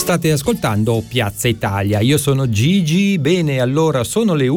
State ascoltando Piazza Italia, io sono Gigi. Bene, allora sono le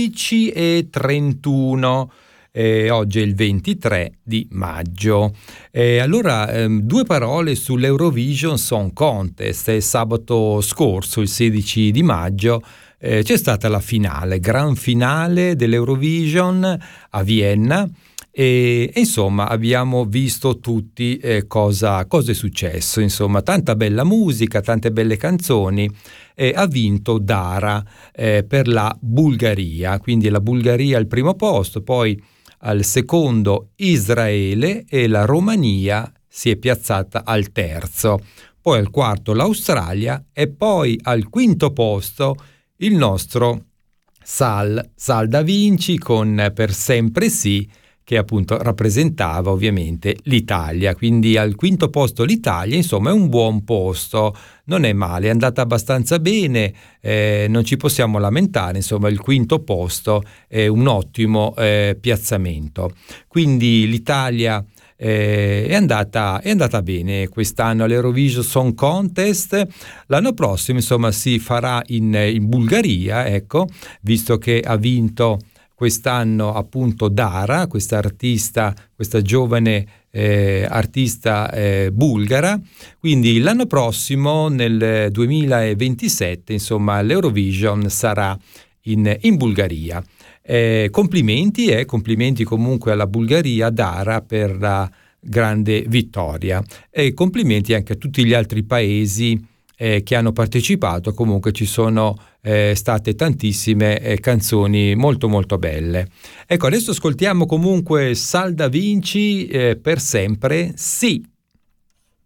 11:31, oggi è il 23 di maggio. Allora, due parole sull'Eurovision Song Contest. Sabato scorso, il 16 di maggio, c'è stata la finale, gran finale dell'Eurovision a Vienna. E insomma abbiamo visto tutti cosa è successo. Insomma, tanta bella musica, tante belle canzoni. Ha vinto Dara per la Bulgaria, quindi la Bulgaria al primo posto, poi al secondo Israele e la Romania si è piazzata al terzo, poi al quarto l'Australia e poi al quinto posto il nostro Sal Da Vinci con Per sempre sì, che appunto rappresentava ovviamente l'Italia. Quindi al quinto posto l'Italia, insomma è un buon posto, non è male, è andata abbastanza bene, non ci possiamo lamentare, insomma il quinto posto è un ottimo piazzamento. Quindi l'Italia è andata bene quest'anno all'Eurovision Song Contest. L'anno prossimo insomma si farà in Bulgaria, ecco, visto che ha vinto quest'anno appunto Dara, questa giovane artista bulgara. Quindi l'anno prossimo, nel 2027, insomma l'Eurovision sarà in Bulgaria. Complimenti comunque alla Bulgaria, Dara, per la grande vittoria, e complimenti anche a tutti gli altri paesi che hanno partecipato. Comunque ci sono state tantissime canzoni molto molto belle. Ecco, adesso ascoltiamo comunque Sal Da Vinci, Per sempre sì.